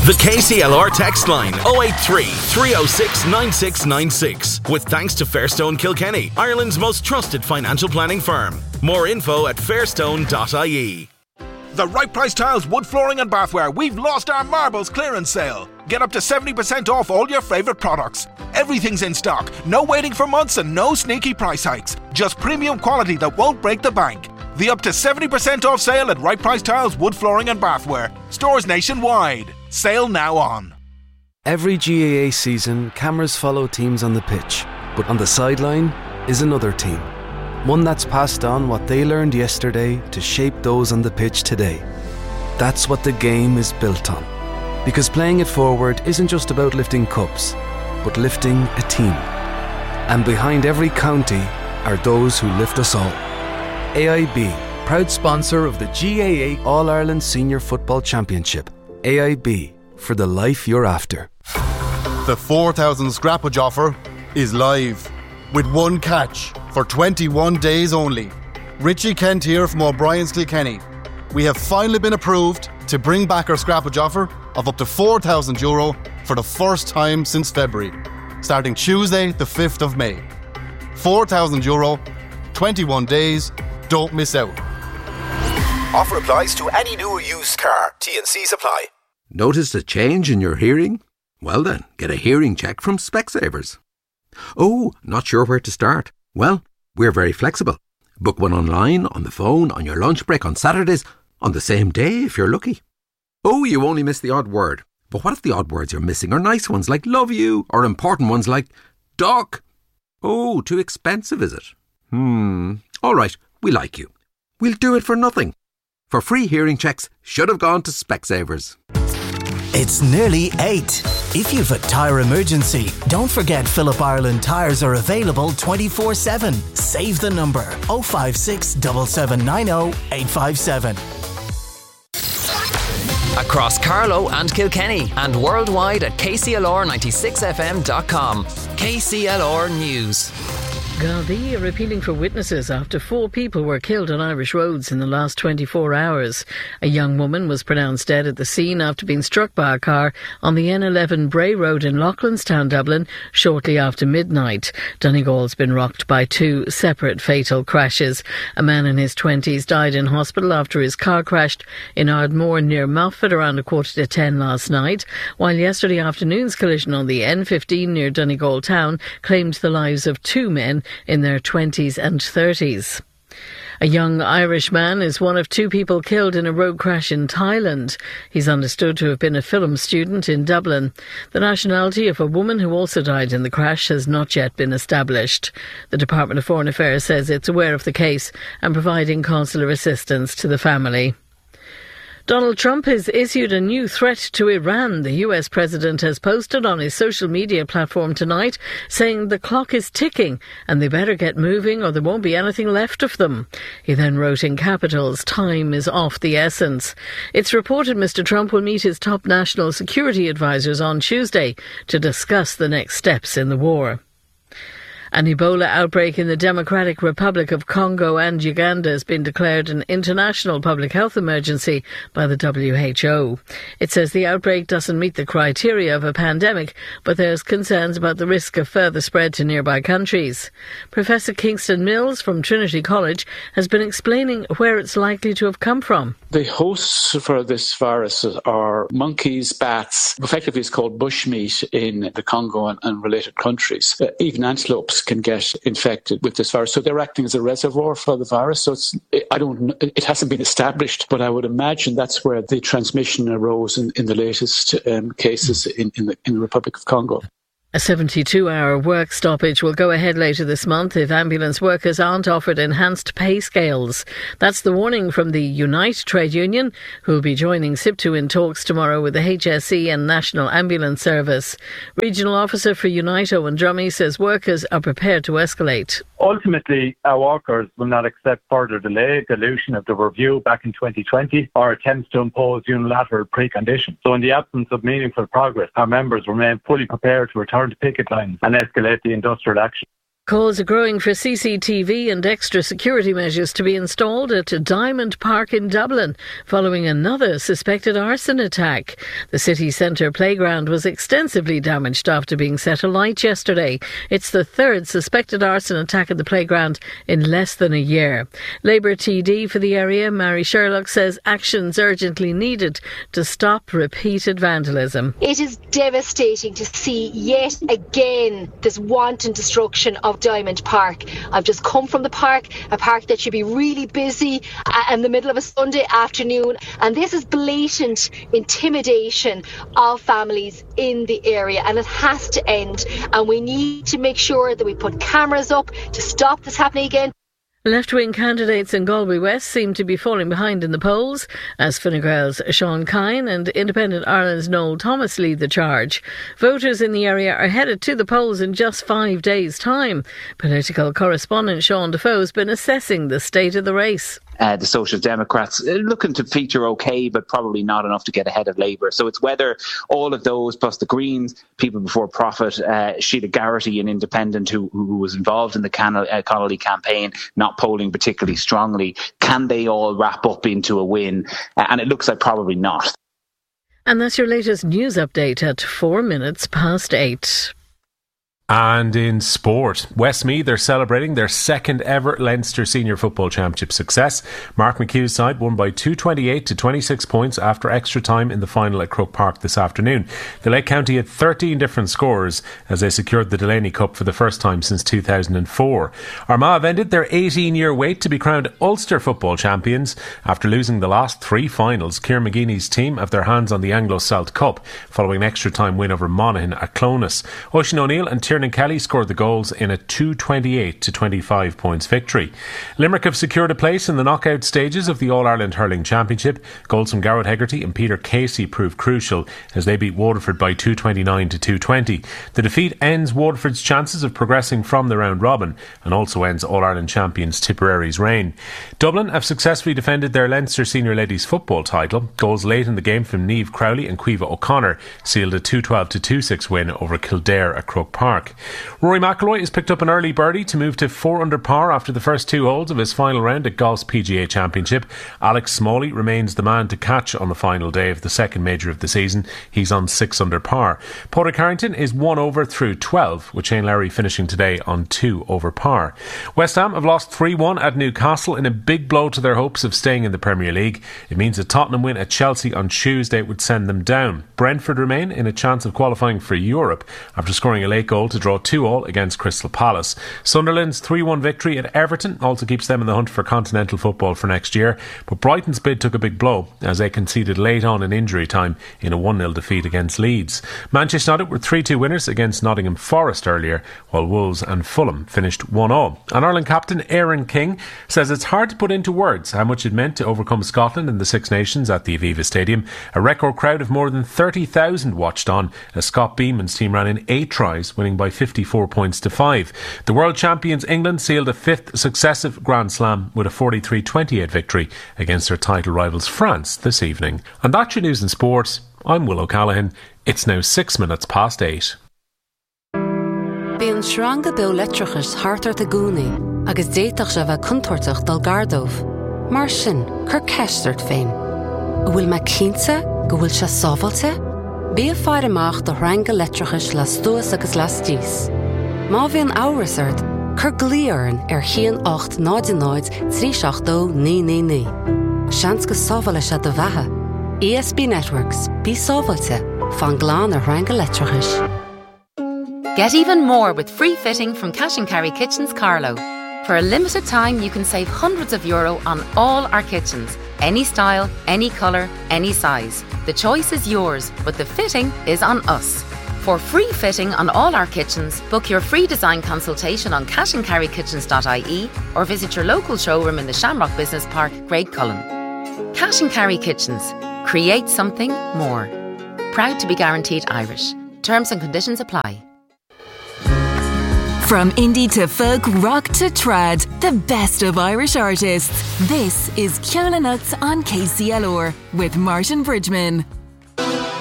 The KCLR text line 083 306 9696. With thanks to Fairstone Kilkenny, Ireland's most trusted financial planning firm. More info at fairstone.ie. The Right Price Tiles wood flooring and bathware. We've lost our marbles clearance sale. Get up to 70% off all your favourite products. Everything's in stock. No waiting for months and no sneaky price hikes. Just premium quality that won't break the bank. The up to 70% off sale at Right Price Tiles wood flooring and bathware. Stores nationwide. Sale now on. Every GAA season, cameras follow teams on the pitch, but on the sideline is another team. One that's passed on what they learned yesterday to shape those on the pitch today. That's what the game is built on. Because playing it forward isn't just about lifting cups, but lifting a team. And behind every county are those who lift us all. AIB, proud sponsor of the GAA All-Ireland Senior Football Championship. AIB, for the life you're after. The 4,000 scrappage offer is live, with one catch for 21 days only. Richie Kent here from O'Brien's Kilkenny. We have finally been approved to bring back our scrappage offer of up to €4,000 for the first time since February, starting Tuesday the 5th of May. €4,000, 21 days, don't miss out. Offer applies to any new or used car. T&Cs apply. Noticed a change in your hearing? Well then, get a hearing check from Specsavers. Oh, not sure where to start? Well, we're very flexible. Book one online, on the phone, on your lunch break, on Saturdays, on the same day if you're lucky. Oh, you only missed the odd word. But what if the odd words you're missing are nice ones like love you, or important ones like duck? Oh, too expensive, is it? All right, we like you. We'll do it for nothing. For free hearing checks, should have gone to Specsavers. It's nearly 8. If you've a tyre emergency, don't forget Phillip Ireland tyres are available 24/7. Save the number 056 7790 857. Across Carlow and Kilkenny and worldwide at kclr96fm.com. KCLR News. Gardaí are appealing for witnesses after 4 people were killed on Irish roads in the last 24 hours. A young woman was pronounced dead at the scene after being struck by a car on the N11 Bray Road in Loughlinstown, Dublin, shortly after midnight. Donegal's been rocked by 2 separate fatal crashes. A man in his 20s died in hospital after his car crashed in Ardmore near Moffat around 9:45 last night, while yesterday afternoon's collision on the N15 near Donegal town claimed the lives of 2 men in their 20s and 30s. A young Irish man is one of 2 people killed in a road crash in Thailand. He's understood to have been a film student in Dublin. The nationality of a woman who also died in the crash has not yet been established. The Department of Foreign Affairs says it's aware of the case and providing consular assistance to the family. Donald Trump has issued a new threat to Iran. The US president has posted on his social media platform tonight saying the clock is ticking and they better get moving or there won't be anything left of them. He then wrote in capitals, "Time is of the essence." It's reported Mr. Trump will meet his top national security advisers on Tuesday to discuss the next steps in the war. An Ebola outbreak in the Democratic Republic of Congo and Uganda has been declared an international public health emergency by the WHO. It says the outbreak doesn't meet the criteria of a pandemic, but there's concerns about the risk of further spread to nearby countries. Professor Kingston Mills from Trinity College has been explaining where it's likely to have come from. The hosts for this virus are monkeys, bats. Effectively, it's called bushmeat in the Congo and related countries. Even antelopes can get infected with this virus. So they're acting as a reservoir for the virus. So it hasn't been established, but I would imagine that's where the transmission arose in the latest cases in the Republic of Congo. A 72-hour work stoppage will go ahead later this month if ambulance workers aren't offered enhanced pay scales. That's the warning from the Unite trade union, who will be joining SIPTU in talks tomorrow with the HSE and National Ambulance Service. Regional Officer for Unite, Owen Drummy, says workers are prepared to escalate. Ultimately, our workers will not accept further delay, dilution of the review back in 2020, or attempts to impose unilateral preconditions. So in the absence of meaningful progress, our members remain fully prepared to return to picket lines and escalate the industrial action. Calls are growing for CCTV and extra security measures to be installed at Diamond Park in Dublin following another suspected arson attack. The city centre playground was extensively damaged after being set alight yesterday. It's the third suspected arson attack at the playground in less than a year. Labour TD for the area, Mary Sherlock, says actions urgently needed to stop repeated vandalism. It is devastating to see yet again this wanton destruction of Diamond Park. I've just come from the park, a park that should be really busy in the middle of a Sunday afternoon, and this is blatant intimidation of families in the area, and it has to end, and we need to make sure that we put cameras up to stop this happening again. Left-wing candidates in Galway West seem to be falling behind in the polls as Fine Gael's Sean Kine and Independent Ireland's Noel Thomas lead the charge. Voters in the area are headed to the polls in just 5 days' time. Political correspondent Sean Defoe has been assessing the state of the race. The Social Democrats looking to feature okay, but probably not enough to get ahead of Labour. So it's whether all of those, plus the Greens, People Before Profit, Sheila Garrity, an independent who was involved in the Connolly campaign, not polling particularly strongly, can they all wrap up into a win? And it looks like probably not. And that's your latest news update at 8:04. And in sport, Westmeath are celebrating their second ever Leinster Senior Football Championship success. Mark McHugh's side won by 228 to 26 points after extra time in the final at Croke Park this afternoon. The Lake County had 13 different scorers as they secured the Delaney Cup for the first time since 2004. Armagh have ended their 18-year wait to be crowned Ulster Football Champions. After losing the last three finals, Ciarán McGeeney's team have their hands on the Anglo-Celt Cup following an extra time win over Monaghan at Clones. Oisin O'Neill and Tiernan Kelly scored the goals in a 228 to 25 points victory. Limerick have secured a place in the knockout stages of the All-Ireland Hurling Championship. Goals from Garrett Hegarty and Peter Casey proved crucial as they beat Waterford by 229 to 220. The defeat ends Waterford's chances of progressing from the round robin and also ends All-Ireland champions Tipperary's reign. Dublin have successfully defended their Leinster Senior Ladies Football title. Goals late in the game from Niamh Crowley and Caoimhe O'Connor sealed a 212 to 26 win over Kildare at Croke Park. Rory McIlroy has picked up an early birdie to move to 4 under par after the first two holes of his final round at Golf's PGA Championship. Alex Smalley remains the man to catch on the final day of the second major of the season. He's on 6 under par. Padraig Harrington is 1 over through 12, with Shane Lowry finishing today on 2 over par. West Ham have lost 3-1 at Newcastle in a big blow to their hopes of staying in the Premier League. It means a Tottenham win at Chelsea on Tuesday would send them down. Brentford remain in a chance of qualifying for Europe after scoring a late goal to draw 2-2 against Crystal Palace. Sunderland's 3-1 victory at Everton also keeps them in the hunt for continental football for next year, but Brighton's bid took a big blow as they conceded late on in injury time in a 1-0 defeat against Leeds. Manchester United were 3-2 winners against Nottingham Forest earlier, while Wolves and Fulham finished 1-1. And Ireland captain Aaron King says it's hard to put into words how much it meant to overcome Scotland in the Six Nations at the Aviva Stadium. A record crowd of more than 30,000 watched on as Scott Beeman's team ran in 8 tries, winning by 54 points to 5. The world champions England sealed a 5th successive Grand Slam with a 43-28 victory against their title rivals France this evening. And that's your news in sport. I'm Will O'Callaghan. It's now 8:06. Bíonn sranga bil letrachas hartar de gúnaí agus déitach se bheith contortach dal gardómh. Mar sin, cur ceistart féin. Bhfuil me cínte go bhfuil se sábhailte? Bí a fear amach do ranga letrachas las duas agus las díos. Má bhíonn áras cur glíoran chian 8 náid 3 seachtó 999. Seans go sábhaile se do bheatha. ESB Networks, bí sábhailte, fan gláán a ranga letrachas. Get even more with free fitting from Cash and Carry Kitchens Carlow. For a limited time, you can save hundreds of euro on all our kitchens. Any style, any colour, any size. The choice is yours, but the fitting is on us. For free fitting on all our kitchens, book your free design consultation on cashandcarrykitchens.ie or visit your local showroom in the Shamrock Business Park, Graiguecullen. Cash and Carry Kitchens. Create something more. Proud to be guaranteed Irish. Terms and conditions apply. From indie to folk, rock to trad, the best of Irish artists. This is Ceola Nuts on KCLR with Martin Bridgman.